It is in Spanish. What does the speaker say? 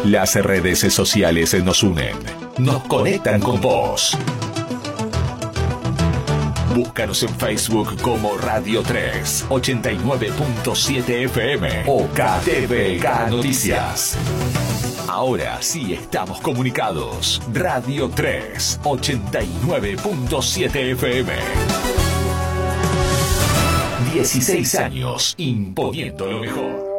Las redes sociales nos unen, nos conectan con vos. Búscanos en Facebook como Radio 3, 89.7 FM o KTVK Noticias. Ahora sí estamos comunicados. Radio 3, 89.7 FM. 16 años imponiendo lo mejor.